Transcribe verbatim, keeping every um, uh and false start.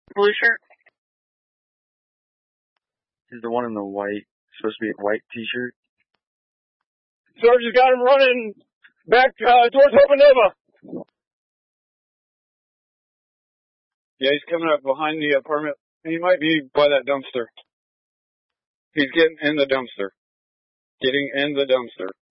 Blue shirt? He's the one in the white, supposed to be a white t-shirt. Sarge has got him running back uh, towards Hopanova. Yeah, he's coming up behind the apartment. He might be by that dumpster. He's getting in the dumpster. Getting in the dumpster.